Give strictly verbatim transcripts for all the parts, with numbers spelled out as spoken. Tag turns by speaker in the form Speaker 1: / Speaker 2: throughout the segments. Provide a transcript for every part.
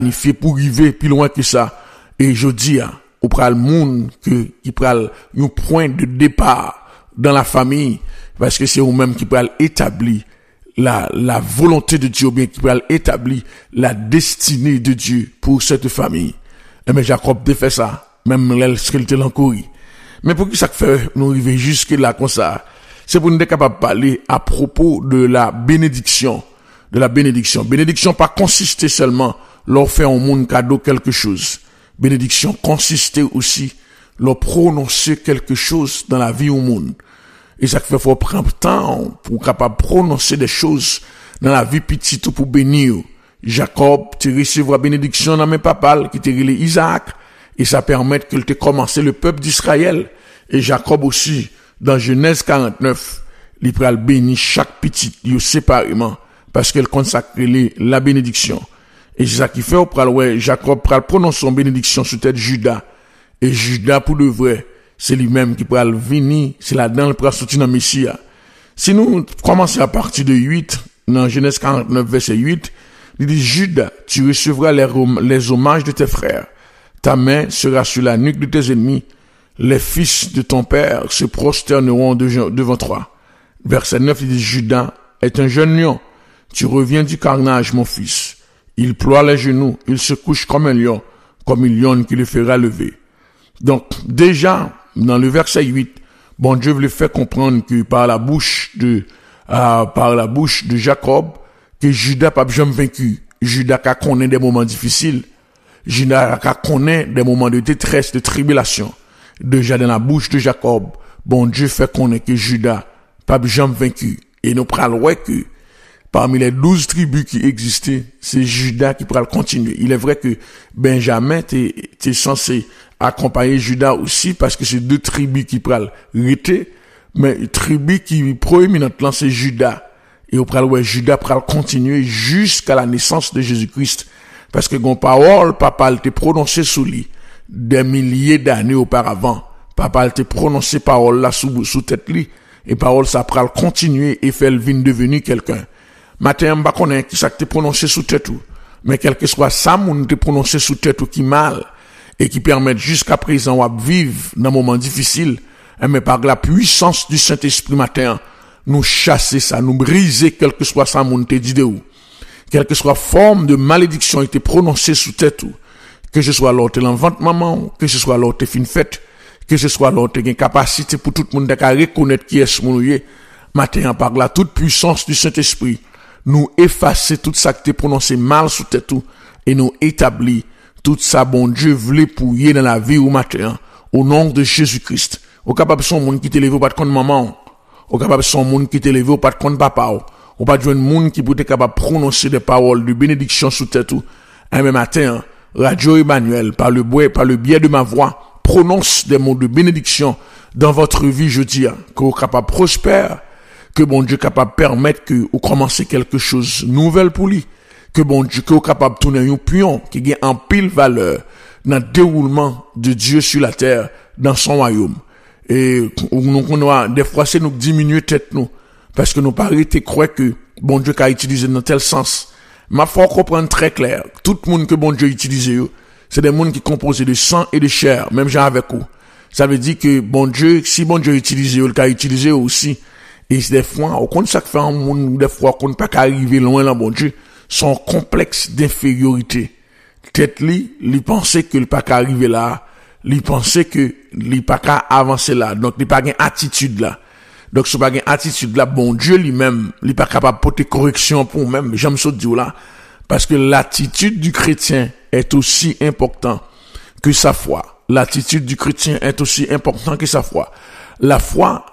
Speaker 1: planifié pour arriver plus loin que ça. Et je dis, ou pral monde que, qui pral un point de départ dans la famille, parce que c'est vous-même qui pral établir la, la volonté de Dieu, ou bien qui pral établir la destinée de Dieu pour cette famille. Et mais Jacob a fait ça, même lorsqu'il était encore. Mais pour qui ça fait nous arriver jusque là comme ça? C'est pour nous être capable de parler à propos de la bénédiction. De la bénédiction. Bénédiction pas consister seulement leur faire au monde cadeau quelque chose. Bénédiction consistait aussi leur prononcer quelque chose dans la vie au monde. Et ça fait faut prendre temps pour capable prononcer des choses dans la vie petite pour bénir. Jacob, tu recevras bénédiction dans mes papas qui te relé Isaac et ça permet que tu commencé le peuple d'Israël. Et Jacob aussi dans Genèse quarante-neuf, il pral bénir chaque petit yo séparément parce qu'elle consacre la bénédiction. Et c'est ça qui fait, pral ouais, Jacob pral prononcer son bénédiction sur tête Judas. Et Judas, pour le vrai, c'est lui-même qui pral venir, c'est là-dedans le pral sortir dans Messie. Si nous commençons à partir de huit, dans Genèse quarante-neuf, verset huit, il dit, Judas, tu recevras les, les hommages de tes frères. Ta main sera sur la nuque de tes ennemis. Les fils de ton père se prosterneront devant toi. Verset neuf, il dit, Judas est un jeune lion. Tu reviens du carnage, mon fils. Il ploie les genoux, il se couche comme un lion, comme une lionne qui le fera lever. Donc, déjà, dans le verset huit, bon Dieu veut faire comprendre que par la bouche de, euh, par la bouche de Jacob, que Judas n'a pas jamais vaincu. Judas a connaît des moments difficiles. Judas a connaît des moments de détresse, de tribulation. Déjà dans la bouche de Jacob, bon Dieu fait connaître que Judas n'a pas jamais vaincu. Et nous prenons que parmi les douze tribus qui existaient, c'est Judas qui pourra le continuer. Il est vrai que Benjamin était censé accompagner Judas aussi parce que c'est deux tribus qui pourra le rester, mais tribu qui proéminente là, c'est Judas. Et au pral ouais, Judas pourra le continuer jusqu'à la naissance de Jésus-Christ. Parce que gon parole, papa était prononcé sous lui des milliers d'années auparavant. Papa était prononcé parole là sous, sous tête lui. Et parole ça pourra le continuer et faire le vin devenir quelqu'un. Matin, m'ba connaît qui ça te prononcé sous tête ou. Mais quel que soit ça, moun te prononcé sous tête ou qui mal, et qui permet jusqu'à présent de vivre dans un moment difficile, mais par la puissance du Saint-Esprit matin, nous chasser ça, nous briser quel que soit ça, moun te dit de ou. Quelle que soit forme de malédiction été prononcée sous tête ou. Que ce soit l'autre l'envante maman, que ce soit l'autre fin fête, que ce soit l'autre qui a une capacité pour tout le monde de reconnaître qui est ce moun matin, par la toute puissance du Saint-Esprit, nous effacer tout ça qui t'est prononcé mal sous tête ou, et nous établir tout ça, bon Dieu, voulait pouiller dans la vie au matin, au nom de Jésus-Christ. Au capable son monde qui t'élève au pas de compte maman, au capable son monde qui t'élève au pas de compte papa, au pas de jouer un monde qui peut être capable de prononcer des paroles de bénédiction sous tête ou, un même matin, Radio Emmanuel, par le bois, par le biais de ma voix, prononce des mots de bénédiction dans votre vie, je dis, que vous capable de prospérer, que bon Dieu capable de permettre que vous commencez quelque chose de nouvelle pour lui, que bon Dieu que vous capable de tourner un pion qui gagne en pile valeur dans le déroulement de Dieu sur la terre, dans son royaume. Et nous, nous, des fois, c'est nous diminuer tête nous, parce que nous paraît croire que bon Dieu qu'a utilisé dans tel sens. Ma foi comprendre très clair, tout le monde que bon Dieu utilise, c'est des mondes qui composent de sang et de chair, même genre avec vous. Ça veut dire que bon Dieu, si bon Dieu utilise, il qu'a utilisé aussi. Et des fois, au compte ça que fait un monde, des fois, qu'on ne peut pas arriver loin là, bon Dieu, son complexe d'infériorité. Tête li, li pensait que il pas qu'à arriver là, li pensait que li pas qu'à avancer là, donc li pas gain attitude là. Donc ce pas gain attitude là, bon Dieu lui-même, li pas capable de porter correction pour même, j'aime ça dire là, parce que l'attitude du chrétien est aussi important que sa foi. L'attitude du chrétien est aussi important que sa foi. La foi,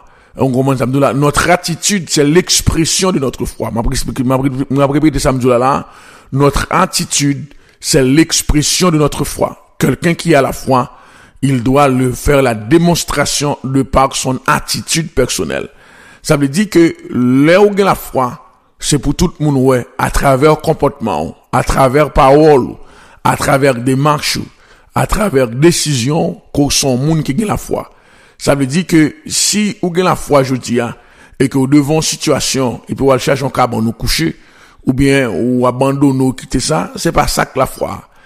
Speaker 1: notre attitude, c'est l'expression de notre foi. Je vais répéter ça là. Notre attitude, c'est l'expression de notre foi. Quelqu'un qui a la foi, il doit le faire la démonstration de par son attitude personnelle. Ça veut dire que là où il y a la foi, c'est pour tout le monde, ouais, à travers comportement, à travers parole, à travers démarche, à travers décision, qu'on sont monde qui a la foi. Ça veut dire que si vous avez la foi, je dis, et que vous devons une situation, et puis vous allez chercher un cabane nous coucher, ou bien, ou abandonner, ou quitter ça, c'est pas ça que la foi.